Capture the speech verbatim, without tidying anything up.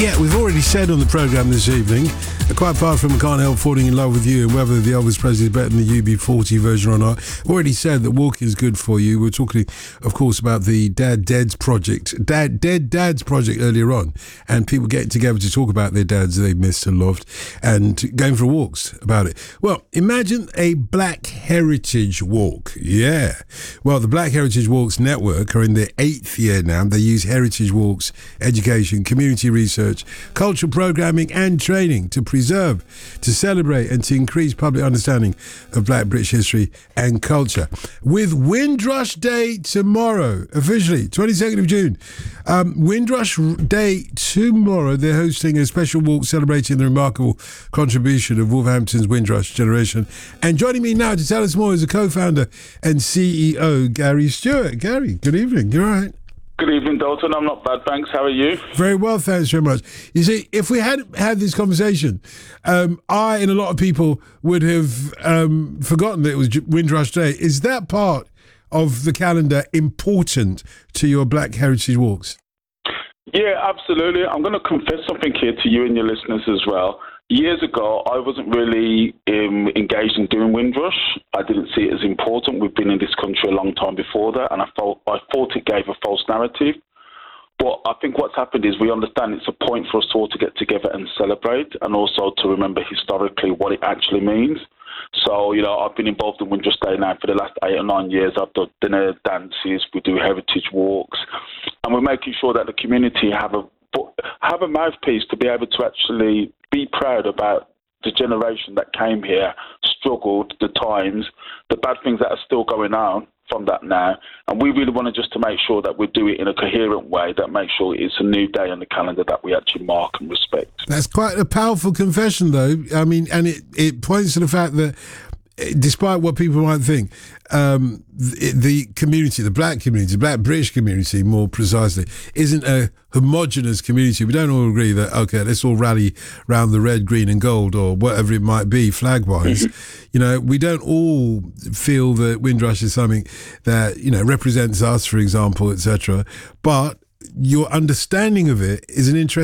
Yeah, we've already said on the programme this evening, uh, quite apart from I Can't Help Falling in Love with You and whether the Elvis Presley is better than the U B forty version or not, already said that walking is good for you. We're talking, of course, about the Dad Deads project, Dad Dead Dads project earlier on, and people getting together to talk about their dads they missed and loved and going for walks about it. Well, imagine a Black Heritage Walk. Yeah. Well, the Black Heritage Walks Network are in their eighth year now. They use heritage walks, education, community research, cultural programming and training to preserve, to celebrate and to increase public understanding of Black British history and culture. With Windrush Day tomorrow, officially, twenty-second of June. Um, Windrush Day tomorrow, they're hosting a special walk celebrating the remarkable contribution of Wolverhampton's Windrush generation. And joining me now to tell us more is the co-founder and C E O, Gary Stewart. Gary, good evening. You all right? Good evening, Dalton. I'm not bad, thanks. How are you? Very well, thanks very much. You see, if we had had this conversation, um, I and a lot of people would have um, forgotten that it was Windrush Day. Is that part of the calendar important to your Black Heritage Walks? Yeah, absolutely. I'm going to confess something here to you and your listeners as well. Years ago, I wasn't really um, engaged in doing Windrush. I didn't see it as important. We've been in this country a long time before that, and I thought, I thought it gave a false narrative. But I think what's happened is we understand it's a point for us all to get together and celebrate, and also to remember historically what it actually means. So, you know, I've been involved in Windrush Day now for the last eight or nine years. I've done dinner dances, we do heritage walks, and we're making sure that the community have a have a mouthpiece to be able to actually be proud about the generation that came here, struggled, the times, the bad things that are still going on from that now. And we really want to just to make sure that we do it in a coherent way that makes sure it's a new day on the calendar that we actually mark and respect. That's quite a powerful confession, though. I mean, and it, it points to the fact that despite what people might think, um, the, the community, the Black community, the Black British community, more precisely, isn't a homogenous community. We don't all agree that, okay, let's all rally around the red, green and gold or whatever it might be, flag-wise. Mm-hmm. You know, we don't all feel that Windrush is something that, you know, represents us, for example, et cetera. But your understanding of it is an interesting